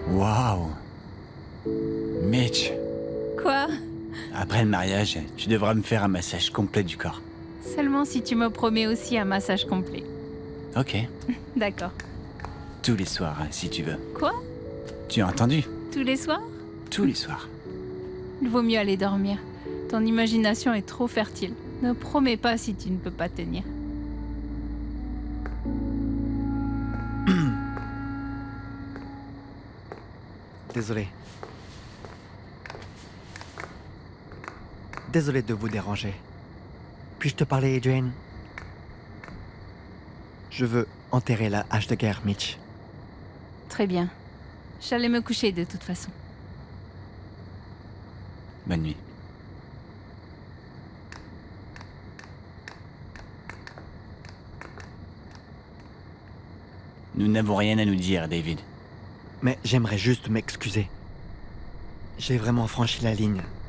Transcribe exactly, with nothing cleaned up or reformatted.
Waouh! Mitch, Quoi? après le mariage, tu devras me faire un massage complet du corps. Seulement si tu me promets aussi un massage complet. Ok. D'accord. Tous les soirs, hein, si tu veux. Quoi? Tu as entendu? Tous les soirs? Tous les soirs. Il vaut mieux aller dormir. Ton imagination est trop fertile. Ne promets pas si tu ne peux pas tenir. Désolé. Désolé de vous déranger. Puis-je te parler, Jane? Je veux enterrer la hache de guerre, Mitch. Très bien. J'allais me coucher de toute façon. Bonne nuit. Nous n'avons rien à nous dire, David. Mais j'aimerais juste m'excuser. J'ai vraiment franchi la ligne.